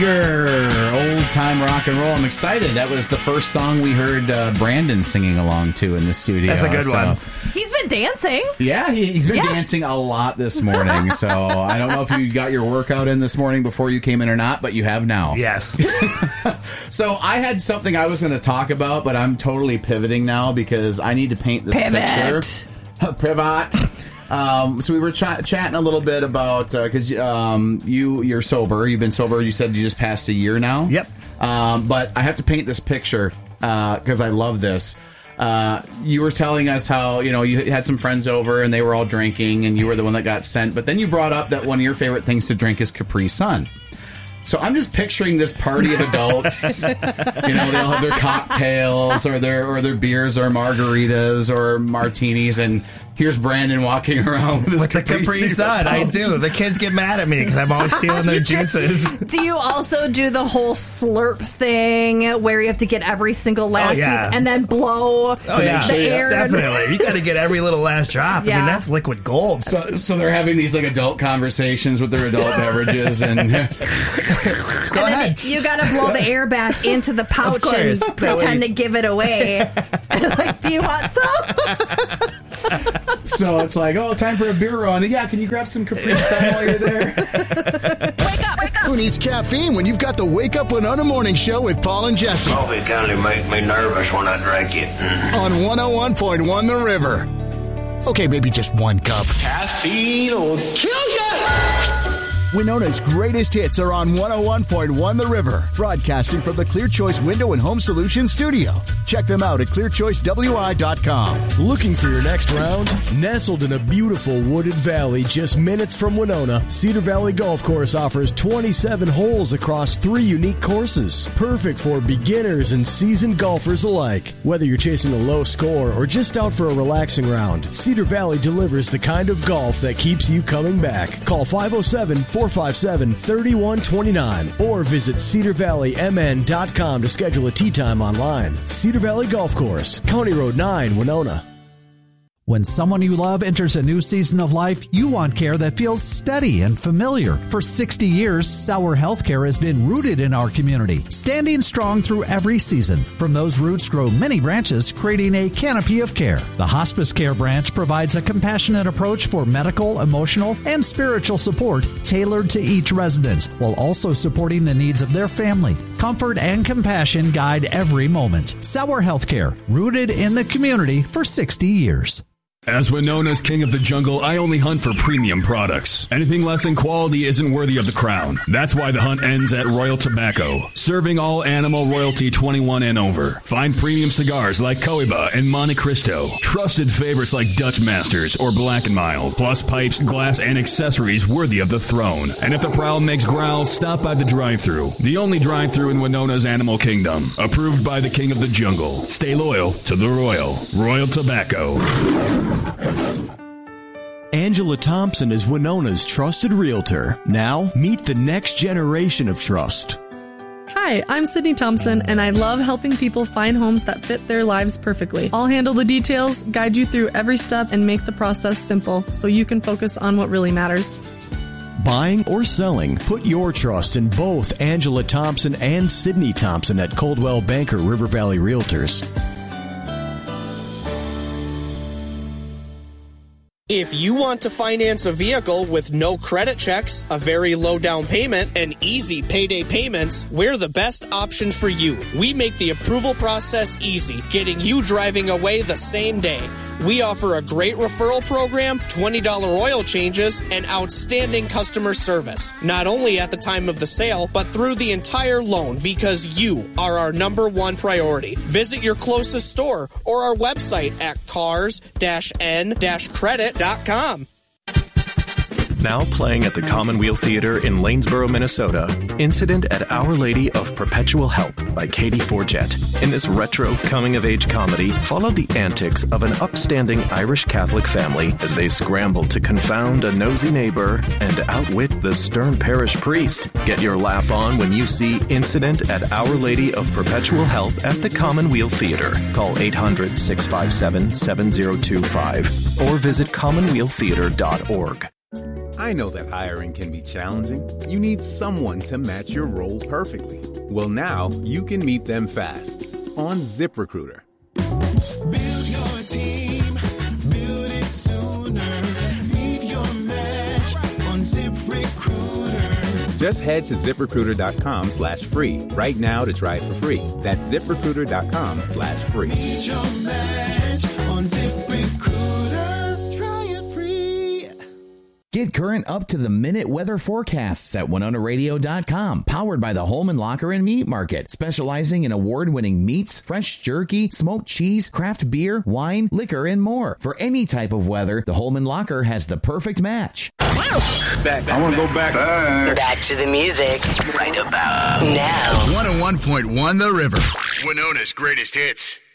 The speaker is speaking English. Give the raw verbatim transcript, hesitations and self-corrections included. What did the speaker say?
Old time rock and roll. I'm excited. That was the first song we heard uh, Brandon singing along to in the studio. That's a good so, one. He's been dancing. Yeah, he, he's been yeah. dancing a lot this morning. So I don't know if you got your workout in this morning before you came in or not, but you have now. Yes. So I had something I was going to talk about, but I'm totally pivoting now because I need to paint this Pivot. picture. Pivot. Um, so we were ch- chatting a little bit about because uh, um, you you're sober. You've been sober. You said you just passed a year now. Yep. Um, but I have to paint this picture because uh, I love this. Uh, you were telling us how you know you had some friends over and they were all drinking and you were the one that got sent. But then you brought up that one of your favorite things to drink is Capri Sun. So I'm just picturing this party of adults. You know, they all have their cocktails or their or their beers or margaritas or martinis, and here's Brandon walking around with his with Capri, the Capri Sun. I do. The kids get mad at me because I'm always stealing their juices. Do you also do the whole slurp thing where you have to get every single last oh, yeah. piece and then blow oh, yeah. the air? Definitely. You got to get every little last drop. Yeah. I mean, that's liquid gold. So, so they're having these like adult conversations with their adult beverages, and go and ahead. You got to blow the air back into the pouch and pretend to give it away. Like, do you want some? So it's like, oh, time for a beer run. Yeah, can you grab some Capri Sun while you're there? Wake up, wake up. Who needs caffeine when you've got the Wake Up Winona Morning Show with Paul and Jesse? Coffee kind of make me nervous when I drink it. Mm. On one oh one point one The River. Okay, maybe just one cup. Caffeine will kill you! Winona's greatest hits are on one oh one point one The River, broadcasting from the Clear Choice Window and Home Solutions studio. Check them out at clear choice w i dot com. Looking for your next round? Nestled in a beautiful wooded valley just minutes from Winona, Cedar Valley Golf Course offers twenty-seven holes across three unique courses. Perfect for beginners and seasoned golfers alike. Whether you're chasing a low score or just out for a relaxing round, Cedar Valley delivers the kind of golf that keeps you coming back. Call five oh seven, four five seven, three one two nine or visit cedar valley m n dot com to schedule a tee time online. Cedar Valley Golf Course, County Road nine, Winona. When someone you love enters a new season of life, you want care that feels steady and familiar. For sixty years, Sauer Healthcare has been rooted in our community, standing strong through every season. From those roots grow many branches, creating a canopy of care. The Hospice Care branch provides a compassionate approach for medical, emotional, and spiritual support tailored to each resident, while also supporting the needs of their family. Comfort and compassion guide every moment. Sauer Healthcare, rooted in the community for sixty years. As Winona's king of the jungle, I only hunt for premium products. Anything less than quality isn't worthy of the crown. That's why the hunt ends at Royal Tobacco, serving all animal royalty twenty-one and over. Find premium cigars like Cohiba and Monte Cristo, trusted favorites like Dutch Masters or Black and Mild, plus pipes, glass, and accessories worthy of the throne. And if the prowl makes growl, stop by the drive-thru, the only drive-thru in Winona's animal kingdom, approved by the king of the jungle. Stay loyal to the royal. Royal Tobacco. Angela Thompson is Winona's trusted realtor. Now, meet the next generation of trust. Hi, I'm Sydney Thompson, and I love helping people find homes that fit their lives perfectly. I'll handle the details, guide you through every step, and make the process simple so you can focus on what really matters. Buying or selling, put your trust in both Angela Thompson and Sydney Thompson at Coldwell Banker River Valley Realtors. If you want to finance a vehicle with no credit checks, a very low down payment, and easy payday payments, we're the best option for you. We make the approval process easy, getting you driving away the same day. We offer a great referral program, twenty dollars oil changes, and outstanding customer service. Not only at the time of the sale, but through the entire loan, because you are our number one priority. Visit your closest store or our website at cars dash n dash credit dot com. Now playing at the Commonweal Theater in Lanesboro, Minnesota, Incident at Our Lady of Perpetual Help by Katie Forget. In this retro coming-of-age comedy, follow the antics of an upstanding Irish Catholic family as they scramble to confound a nosy neighbor and outwit the stern parish priest. Get your laugh on when you see Incident at Our Lady of Perpetual Help at the Commonweal Theater. Call eight hundred, six five seven, seven zero two five or visit commonweal theater dot org. I know that hiring can be challenging. You need someone to match your role perfectly. Well, now you can meet them fast on ZipRecruiter. Build your team, build it sooner. Meet your match on ZipRecruiter. Just head to ZipRecruiter.com slash free right now to try it for free. That's ZipRecruiter.com slash free. Meet your match on ZipRecruiter. Try it free. Get current up-to-the-minute weather forecasts at Winona Radio dot com. Powered by the Holman Locker and Meat Market. Specializing in award-winning meats, fresh jerky, smoked cheese, craft beer, wine, liquor, and more. For any type of weather, the Holman Locker has the perfect match. Back, I want to go back. Back. back to the music. Right about now. one oh one point one The River. Winona's greatest hits.